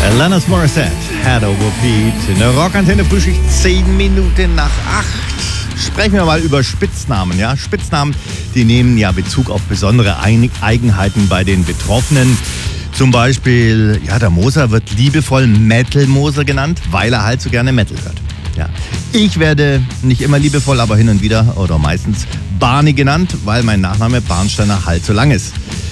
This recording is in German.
Alanis Morissette, Head Over Feet, in der Rockantenne Frühschicht 10 Minuten nach 8. Sprechen wir mal über Spitznamen. Ja? Spitznamen, die nehmen ja Bezug auf besondere Eigenheiten bei den Betroffenen. Zum Beispiel, ja, der Moser wird liebevoll Metal Moser genannt, weil er halt so gerne Metal hört. Ja. Ich werde nicht immer liebevoll, aber hin und wieder oder meistens Barney genannt, weil mein Nachname Barnsteiner halt so lang ist.